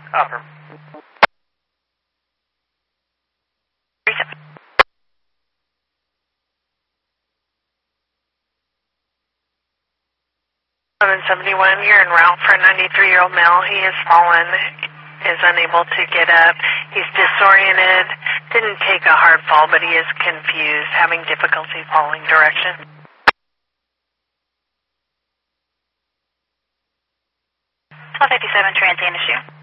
Upper. 771, you're en route for a 93-year-old male. He has fallen, is unable to get up. He's disoriented, didn't take a hard fall, but he is confused, having difficulty following direction. 1257, transient issue.